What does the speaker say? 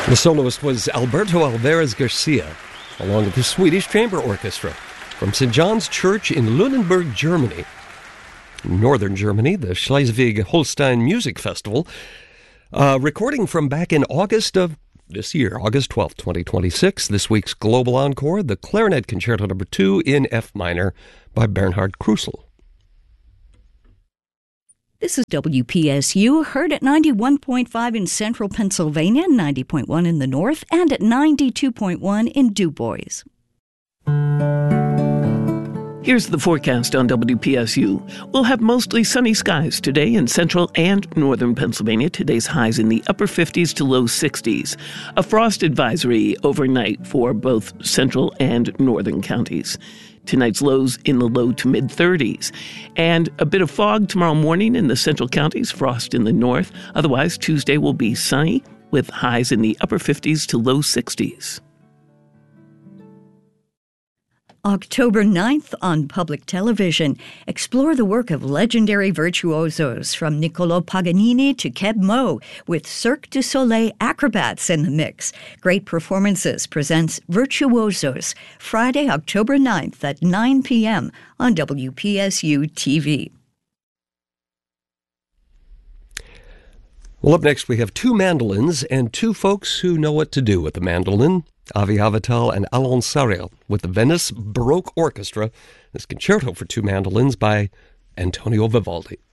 The soloist was Alberto Alvarez Garcia, along with the Swedish Chamber Orchestra from St. John's Church in Lunenburg, Germany. In northern Germany, the Schleswig-Holstein Music Festival, recording from back in August of this year, August 12th, 2026. This week's Global Encore, the Clarinet Concerto No. 2 in F minor by Bernhard Krusel. This is WPSU, heard at 91.5 in central Pennsylvania, 90.1 in the north, and at 92.1 in Du Bois. Here's the forecast on WPSU. We'll have mostly sunny skies today in central and northern Pennsylvania. Today's highs in the upper 50s to low 60s. A frost advisory overnight for both central and northern counties. Tonight's lows in the low to mid-30s. And a bit of fog tomorrow morning in the central counties, frost in the north. Otherwise, Tuesday will be sunny with highs in the upper 50s to low 60s. October 9th on public television. Explore the work of legendary virtuosos from Niccolò Paganini to Keb Mo with Cirque du Soleil acrobats in the mix. Great Performances presents Virtuosos, Friday, October 9th at 9 p.m. on WPSU TV. Well, up next we have two mandolins and two folks who know what to do with the mandolin. Avi Avital and Alon Sariel with the Venice Baroque Orchestra. This concerto for two mandolins by Antonio Vivaldi.